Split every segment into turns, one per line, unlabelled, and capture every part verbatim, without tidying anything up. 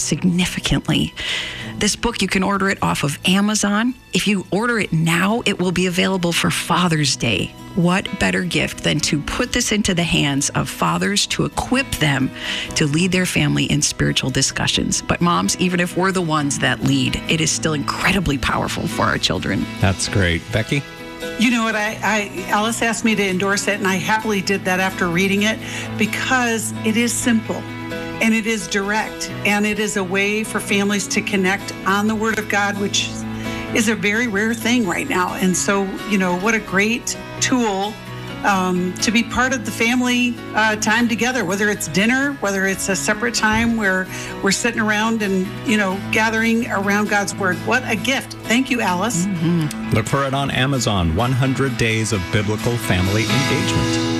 significantly. This book, you can order it off of Amazon. If you order it now, it will be available for Father's Day. What better gift than to put this into the hands of fathers to equip them to lead their family in spiritual discussions. But moms, even if we're the ones that lead, it is still incredibly powerful for our children.
That's great. Becky?
You know what, I, I Alice asked me to endorse it, and I happily did that after reading it, because it is simple. And it is direct, and it is a way for families to connect on the Word of God, which is a very rare thing right now. And so, you know, what a great tool um, to be part of the family uh, time together, whether it's dinner, whether it's a separate time where we're sitting around and, you know, gathering around God's Word. What a gift. Thank you, Alice.
Mm-hmm. Look for it on Amazon, one hundred days of Biblical Family Engagement.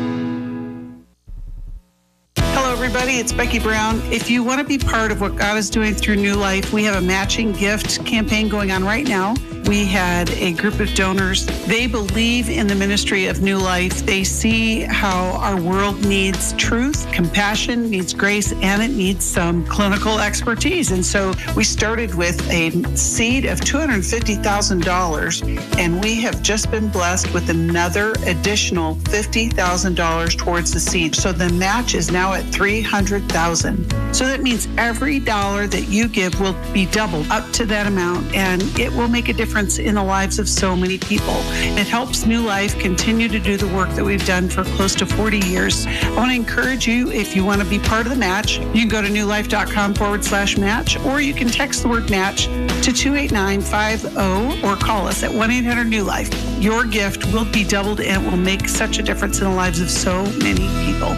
Everybody, it's Becky Brown. If you want to be part of what God is doing through New Life, we have a matching gift campaign going on right now. We had a group of donors. They believe in the ministry of New Life. They see how our world needs truth, compassion, needs grace, and it needs some clinical expertise. And so we started with a seed of two hundred fifty thousand dollars, and we have just been blessed with another additional fifty thousand dollars towards the seed. So the match is now at three hundred thousand dollars. So that means every dollar that you give will be doubled up to that amount, and it will make a difference in the lives of so many people. It helps New Life continue to do the work that we've done for close to forty years. I want to encourage you, if you want to be part of the match, you can go to newlife.com forward slash match, or you can text the word match to two eight nine five zero or call us at one eight hundred new life. Your gift will be doubled and will make such a difference in the lives of so many people.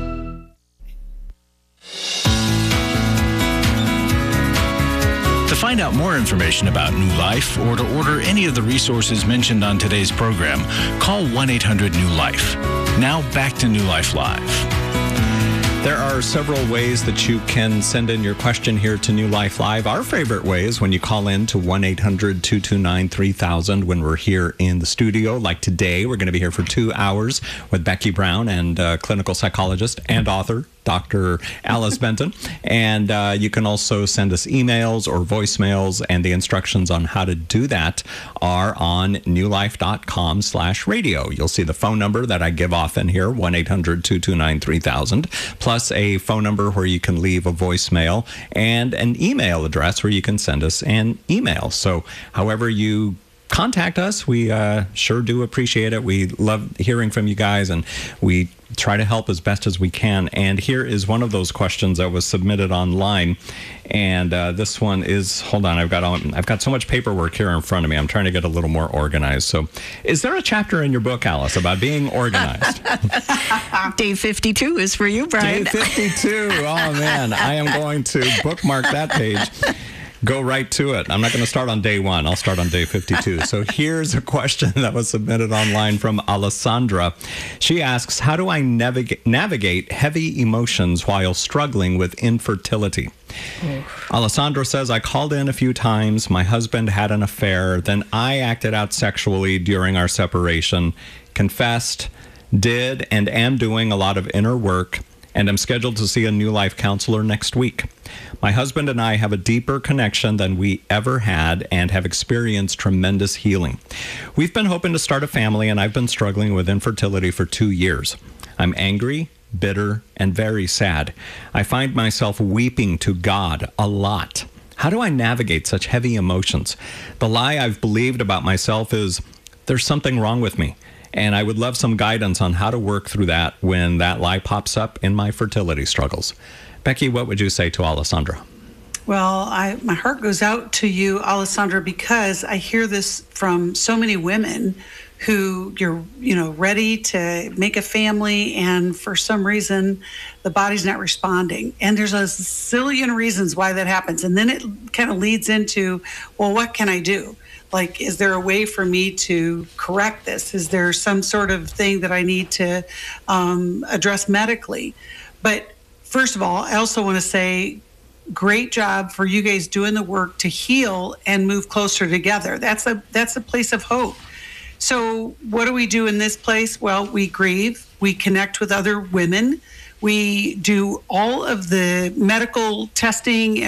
To find out more information about New Life or to order any of the resources mentioned on today's program, call one eight hundred new life. Now back to New Life Live.
There are several ways that you can send in your question here to New Life Live. Our favorite way is when you call in to one eight hundred two two nine three thousand when we're here in the studio. Like today, we're going to be here for two hours with Becky Brown and uh, clinical psychologist and author, Doctor Alice Benton. And uh, you can also send us emails or voicemails, and the instructions on how to do that are on newlife.com slash radio. You'll see the phone number that I give often here, one eight hundred two two nine three thousand, plus a phone number where you can leave a voicemail and an email address where you can send us an email. So however you contact us, we uh, sure do appreciate it. We love hearing from you guys, and we try to help as best as we can. And here is one of those questions that was submitted online. And uh, this one is, hold on, I've got I've got so much paperwork here in front of me. I'm trying to get a little more organized. So is there a chapter in your book, Alice, about being organized?
Day fifty-two is for you, Brian.
Day fifty-two. Oh, man. I am going to bookmark that page. Go right to it. I'm not going to start on day one. I'll start on day fifty-two. So here's a question that was submitted online from Alessandra. She asks, how do I navigate, navigate heavy emotions while struggling with infertility? Oh. Alessandra says, I called in a few times. My husband had an affair. Then I acted out sexually during our separation, confessed, did and am doing a lot of inner work, and I'm scheduled to see a New Life counselor next week. My husband and I have a deeper connection than we ever had and have experienced tremendous healing. We've been hoping to start a family, and I've been struggling with infertility for two years. I'm angry, bitter, and very sad. I find myself weeping to God a lot. How do I navigate such heavy emotions? The lie I've believed about myself is there's something wrong with me. And I would love some guidance on how to work through that when that lie pops up in my fertility struggles. Becky, what would you say to Alessandra?
Well, I, my heart goes out to you, Alessandra, because I hear this from so many women who you're, you know, ready to make a family, and for some reason, the body's not responding. And there's a zillion reasons why that happens. And then it kind of leads into, well, what can I do? Like, is there a way for me to correct this? Is there some sort of thing that I need to um, address medically? But first of all, I also want to say, great job for you guys doing the work to heal and move closer together. That's a that's a place of hope. So what do we do in this place? Well, we grieve, we connect with other women, we do all of the medical testing